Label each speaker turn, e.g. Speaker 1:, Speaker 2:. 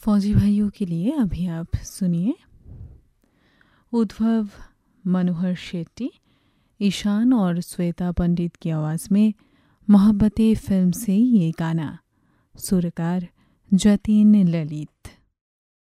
Speaker 1: फौजी भाइयों के लिए अभी आप सुनिए उद्धव मनोहर शेट्टी, ईशान और श्वेता पंडित की आवाज़ में मोहब्बतें फिल्म से ये गाना। सुरकार जतिन ललित।